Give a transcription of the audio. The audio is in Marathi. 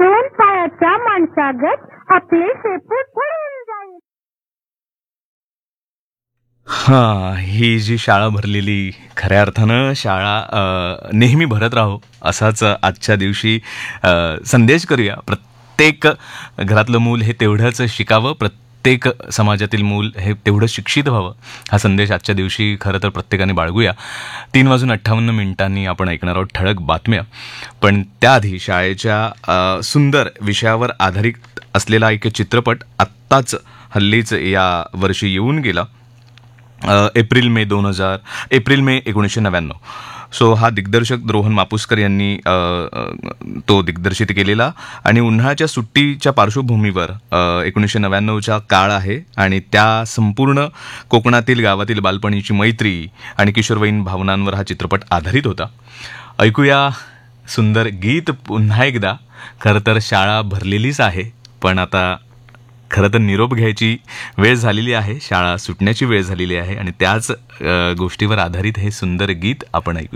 दोन पायाच्या माणसागत आपले शेपूट भरून जाईल. ही जी शाळा भरलेली, खऱ्या अर्थानं शाळा नेहमी भरत राहो असाच आजच्या दिवशी संदेश करूया. प्रत्येक घरातलं मूल हे तेवढंच शिकावं, प्रत्येक समाजातील मूल हे तेवढं शिक्षित व्हावं, हा संदेश आजच्या दिवशी खरं तर प्रत्येकाने बाळगूया. 3:58 आपण ऐकणार आहोत ठळक बातम्या. पण त्याआधी शाळेच्या सुंदर विषयावर आधारित असलेला एक चित्रपट आत्ताच हल्लीच या वर्षी येऊन गेला. April May 1999. सो हा दिग्दर्शक रोहन मापुसकर यांनी तो दिग्दर्शित केलेला आणि उन्हाळ्याच्या सुट्टीच्या पार्श्वभूमीवर 1999चा काळ आहे आणि त्या संपूर्ण कोकणातील गावातील बालपणीची मैत्री आणि किशोरवयीन भावनांवर हा चित्रपट आधारित होता. ऐकूया सुंदर गीत पुन्हा एकदा. खरं तर शाळा भरलेलीच आहे, पण आता खरं तर निरोप घ्यायची वेळ झालेली आहे, शाळा सुटण्याची वेळ झालेली आहे आणि त्याच गोष्टीवर आधारित हे सुंदर गीत आपण ऐकूया.